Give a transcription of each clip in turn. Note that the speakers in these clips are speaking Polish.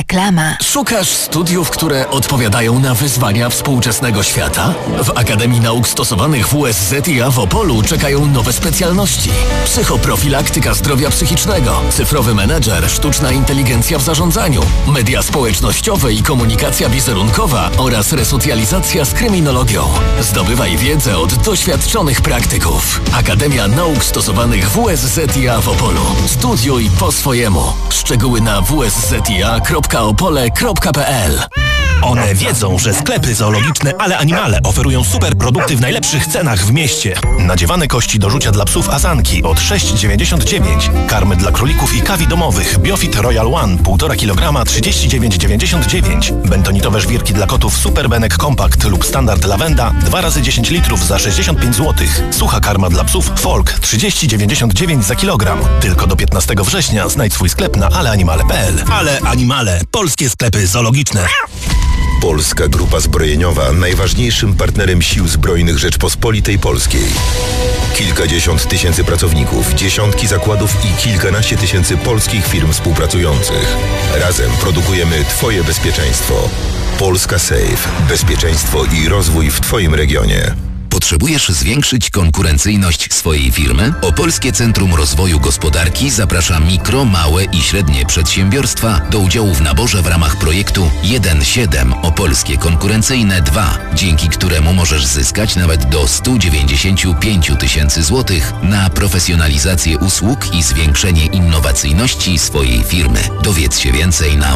Reklama. Szukasz studiów, które odpowiadają na wyzwania współczesnego świata? W Akademii Nauk Stosowanych WSZiA w Opolu czekają nowe specjalności. Psychoprofilaktyka zdrowia psychicznego, cyfrowy menedżer, sztuczna inteligencja w zarządzaniu, media społecznościowe i komunikacja wizerunkowa oraz resocjalizacja z kryminologią. Zdobywaj wiedzę od doświadczonych praktyków. Akademia Nauk Stosowanych WSZiA w Opolu. Studiuj po swojemu. Szczegóły na wsZiA.opole.pl. One wiedzą, że sklepy zoologiczne Ale Animale oferują super produkty w najlepszych cenach w mieście. Nadziewane kości do rzucia dla psów Azanki od 6,99. Karmy dla królików i kawi domowych Biofit Royal One 1,5 kg 39,99. Bentonitowe żwirki dla kotów Super Benek Compact lub Standard Lavenda 2 razy 10 litrów za 65 zł. Sucha karma dla psów Folk 30,99 za kilogram. Tylko do 15 września znajdź swój sklep na aleanimale.pl. Ale Animale. Polskie sklepy zoologiczne. Polska Grupa Zbrojeniowa, najważniejszym partnerem Sił Zbrojnych Rzeczpospolitej Polskiej. Kilkadziesiąt tysięcy pracowników, dziesiątki zakładów i kilkanaście tysięcy polskich firm współpracujących. Razem produkujemy Twoje bezpieczeństwo. Polska Safe. Bezpieczeństwo i rozwój w Twoim regionie. Potrzebujesz zwiększyć konkurencyjność swojej firmy? Opolskie Centrum Rozwoju Gospodarki zaprasza mikro, małe i średnie przedsiębiorstwa do udziału w naborze w ramach projektu 1.7 Opolskie Konkurencyjne 2, dzięki któremu możesz zyskać nawet do 195 tysięcy złotych na profesjonalizację usług i zwiększenie innowacyjności swojej firmy. Dowiedz się więcej na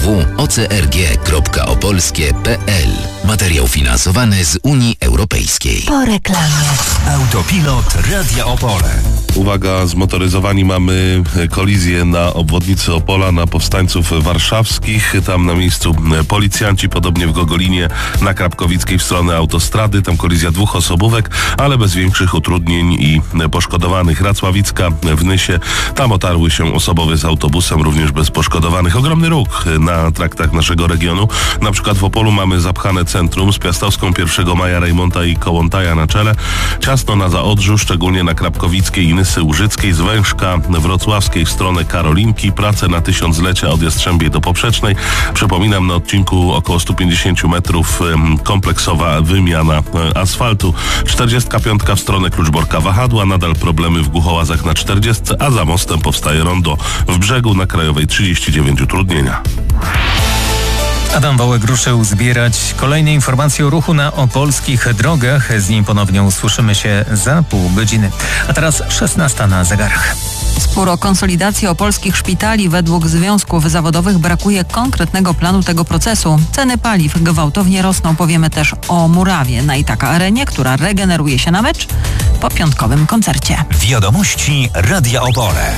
www.ocrg.opolskie.pl. Materiał finansowany z Unii Europejskiej. Po reklamie. Autopilot Radia Opole. Uwaga, zmotoryzowani mamy kolizję na obwodnicy Opola, na Powstańców Warszawskich. Tam na miejscu policjanci, podobnie w Gogolinie na Krapkowickiej w stronę autostrady. Tam kolizja dwuosobówek, ale bez większych utrudnień i poszkodowanych. Racławicka w Nysie. Tam otarły się osobowy z autobusem, również bez poszkodowanych. Ogromny ruch na traktach naszego regionu. Na przykład w Opolu mamy zapchane centrum z Piastowską 1 Maja, Rejmonta i Kołątaja na czele. Ciasno na Zaodrzu, szczególnie na Krapkowickiej i Nysy Łużyckiej, z Wężka Wrocławskiej w stronę Karolinki. Prace na Tysiąclecia od Jastrzębiej do Poprzecznej. Przypominam, na odcinku około 150 metrów kompleksowa wymiana asfaltu. 45 w stronę Kluczborka-Wahadła. Nadal problemy w Głuchołazach na 40, a za mostem powstaje rondo w Brzegu na Krajowej 39 utrudnienia. Adam Wałek ruszył zbierać kolejne informacje o ruchu na opolskich drogach. Z nim ponownie usłyszymy się za pół godziny. A teraz 16 na zegarach. Spór o konsolidację opolskich szpitali. Według związków zawodowych brakuje konkretnego planu tego procesu. Ceny paliw gwałtownie rosną. Powiemy też o Murawie na Itaka Arenie, która regeneruje się na mecz po piątkowym koncercie. Wiadomości Radia Opole.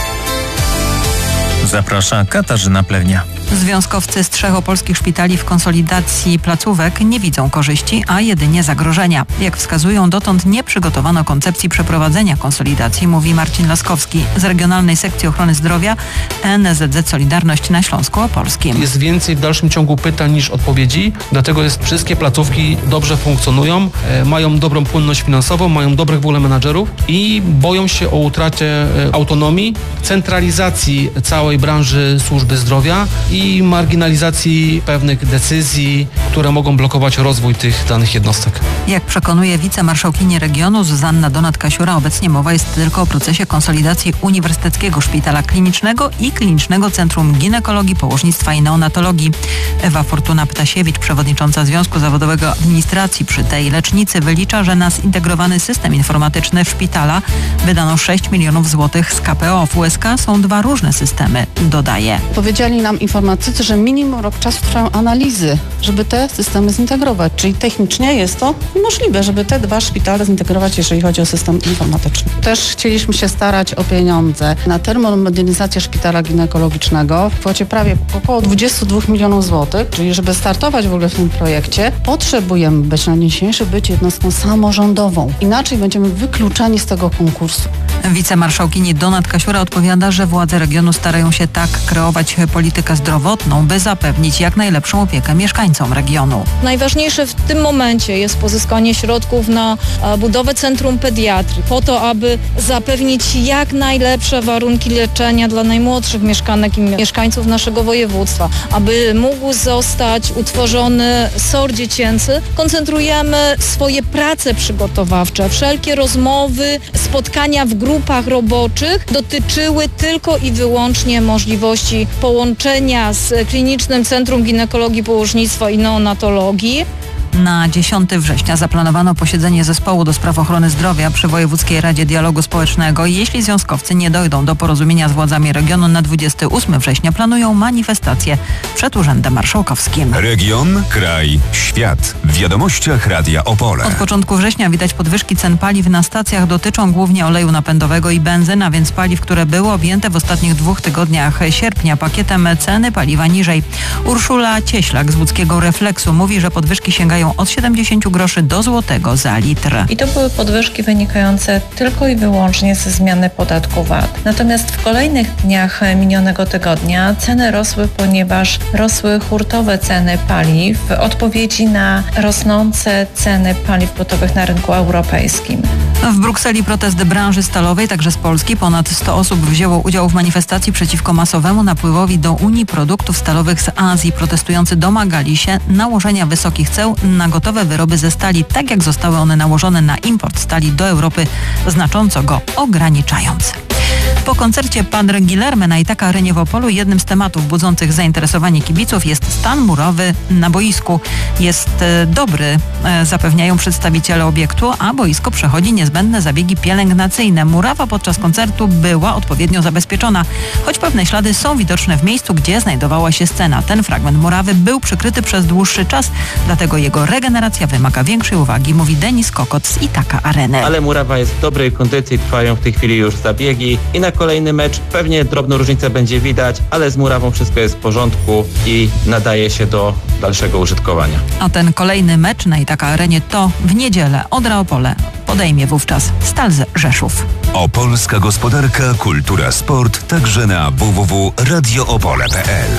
Zaprasza Katarzyna Plewnia. Związkowcy z 3 opolskich szpitali w konsolidacji placówek nie widzą korzyści, a jedynie zagrożenia. Jak wskazują, dotąd nie przygotowano koncepcji przeprowadzenia konsolidacji, mówi Marcin Laskowski z Regionalnej Sekcji Ochrony Zdrowia NSZZ Solidarność na Śląsku Opolskim. Jest więcej w dalszym ciągu pytań niż odpowiedzi, dlatego wszystkie placówki dobrze funkcjonują, mają dobrą płynność finansową, mają dobrych w ogóle menadżerów i boją się o utratę autonomii, centralizacji całej branży służby zdrowia i marginalizacji pewnych decyzji, które mogą blokować rozwój tych danych jednostek. Jak przekonuje wicemarszałkini regionu Zuzanna Donat-Kasiura, obecnie mowa jest tylko o procesie konsolidacji Uniwersyteckiego Szpitala Klinicznego i Klinicznego Centrum Ginekologii, Położnictwa i Neonatologii. Ewa Fortuna-Ptasiewicz, przewodnicząca Związku Zawodowego Administracji przy tej lecznicy, wylicza, że na zintegrowany system informatyczny szpitala wydano 6 milionów złotych z KPO. W USK są 2 różne systemy, dodaje. Powiedzieli nam informatycy, że minimum rok czasu trwają analizy, żeby te systemy zintegrować. Czyli technicznie jest to możliwe, żeby te 2 szpitale zintegrować, jeżeli chodzi o system informatyczny. Też chcieliśmy się starać o pieniądze na termomodernizację szpitala ginekologicznego w kwocie prawie około 22 milionów złotych, czyli żeby startować w ogóle w tym projekcie, potrzebujemy być jednostką samorządową. Inaczej będziemy wykluczani z tego konkursu. Wicemarszałkini Donatka Kasiura odpowiada, że władze regionu starają się tak kreować politykę zdrowotną, by zapewnić jak najlepszą opiekę mieszkańcom regionu. Najważniejsze w tym momencie jest pozyskanie środków na budowę centrum pediatrii, po to, aby zapewnić jak najlepsze warunki leczenia dla najmłodszych mieszkanek i mieszkańców naszego województwa, aby mógł zostać utworzony SOR dziecięcy. Koncentrujemy swoje prace przygotowawcze, wszelkie rozmowy, spotkania w grupach roboczych dotyczyły tylko i wyłącznie możliwości połączenia z Klinicznym Centrum Ginekologii, Położnictwa i Neonatologii. Na 10 września zaplanowano posiedzenie zespołu do spraw ochrony zdrowia przy Wojewódzkiej Radzie Dialogu Społecznego. Jeśli związkowcy nie dojdą do porozumienia z władzami regionu, na 28 września planują manifestację przed Urzędem Marszałkowskim. Region, kraj, świat. W wiadomościach Radia Opole. Od początku września widać podwyżki cen paliw na stacjach. Dotyczą głównie oleju napędowego i benzyny, a więc paliw, które były objęte w ostatnich 2 tygodniach sierpnia pakietem ceny paliwa niżej. Urszula Cieślak z łódzkiego Refleksu mówi, że podwyżki sięgają od 70 groszy do złotego za litr. I to były podwyżki wynikające tylko i wyłącznie ze zmiany podatku VAT. Natomiast w kolejnych dniach minionego tygodnia ceny rosły, ponieważ rosły hurtowe ceny paliw w odpowiedzi na rosnące ceny paliw gotowych na rynku europejskim. W Brukseli protest branży stalowej, także z Polski. Ponad 100 osób wzięło udział w manifestacji przeciwko masowemu napływowi do Unii produktów stalowych z Azji. Protestujący domagali się nałożenia wysokich ceł na gotowe wyroby ze stali, tak jak zostały one nałożone na import stali do Europy, znacząco go ograniczając. Po koncercie Padre Guilherme na Itaka Arenie w Opolu jednym z tematów budzących zainteresowanie kibiców jest stan murowy na boisku. Jest dobry, zapewniają przedstawiciele obiektu, a boisko przechodzi niezbędne zabiegi pielęgnacyjne. Murawa podczas koncertu była odpowiednio zabezpieczona, choć pewne ślady są widoczne w miejscu, gdzie znajdowała się scena. Ten fragment murawy był przykryty przez dłuższy czas, dlatego jego regeneracja wymaga większej uwagi, mówi Denis Kokot z Itaka Areny. Ale murawa jest w dobrej kondycji, trwają w tej chwili już zabiegi i na kolejny mecz pewnie drobną różnicę będzie widać, ale z murawą wszystko jest w porządku i nadaje się do dalszego użytkowania. A ten kolejny mecz na Itaka Arenie to w niedzielę Odra Opole podejmie wówczas Stal Rzeszów. Opolska gospodarka, kultura, sport, także na www.radioopole.pl.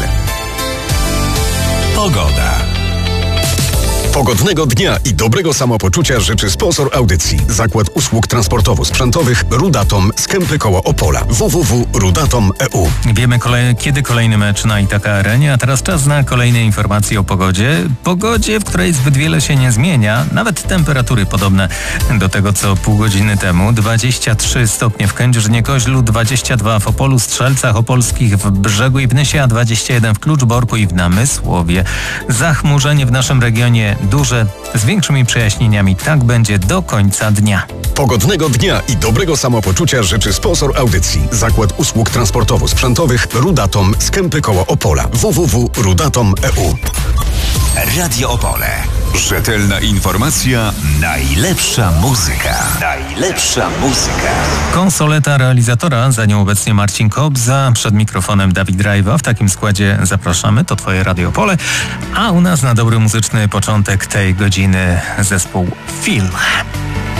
Pogoda. Pogodnego dnia i dobrego samopoczucia życzy sponsor audycji. Zakład Usług Transportowo-Sprzętowych Rudatom z Kępy koło Opola. www.rudatom.eu. Wiemy kiedy kolejny mecz na Itaka Arenie, a teraz czas na kolejne informacje o pogodzie. Pogodzie, w której zbyt wiele się nie zmienia, nawet temperatury podobne do tego, co pół godziny temu. 23 stopnie w Kędzierzynie-Koźlu, 22 w Opolu, Strzelcach Opolskich, w Brzegu i w Nysie, a 21 w Kluczborku i w Namysłowie. Zachmurzenie w naszym regionie duże, z większymi przejaśnieniami. Tak będzie do końca dnia. Pogodnego dnia i dobrego samopoczucia życzy sponsor audycji. Zakład Usług Transportowo-Sprzętowych Rudatom z Kępy koło Opola. www.rudatom.eu. Radio Opole. Rzetelna informacja, najlepsza muzyka. Najlepsza muzyka. Konsoleta realizatora, za nią obecnie Marcin Kobza, przed mikrofonem Dawid Rajwa. W takim składzie zapraszamy, to Twoje Radio Opole, a u nas na dobry muzyczny początek tej godziny zespół Film.